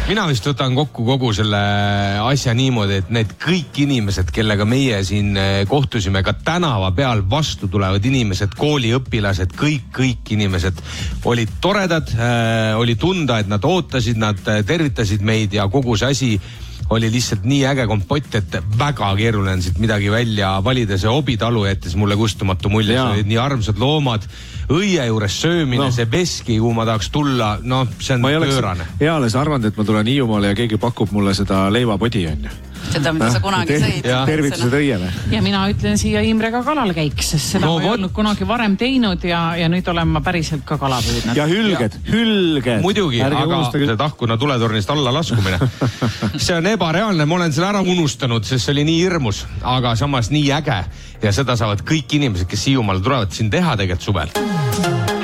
mina vist võtan kokku kogu selle asja niimoodi, et need kõik inimesed, kellega meie siin kohtusime, ka tänava peal vastu tulevad inimesed, kooliõpilased, kõik inimesed olid toredad, oli tunda, et nad ootasid, nad tervitasid meid ja kogu see asi oli lihtsalt nii äge kompott, et väga keeruline on siit midagi välja valida. See Obitalu jättis mulle kustumatu mulje, see olid nii armsad loomad, õie juures söömine, see veski, kuhu ma tahaks tulla, see on pöörane. Eales arvanud, et ma tulen Hiiumaale ja keegi pakub mulle seda leivapodi, on ju. Seda, mida sa kunagi sõid. Tervitused õiele. Ja mina ütlen siia Imrega kalal käiks, sest seda ma ei olnud kunagi varem teinud ja nüüd olen ma päriselt ka kala püüdnud. Ja hülged. Muidugi, aga see tahkuna tuletornist alla laskumine. See on ebareaalne, ma olen selle ära unustanud, sest see oli nii hirmus, aga samas nii äge ja seda saavad kõik inimesed, kes Hiiumaale tulevad siin teha tegelikult suvel.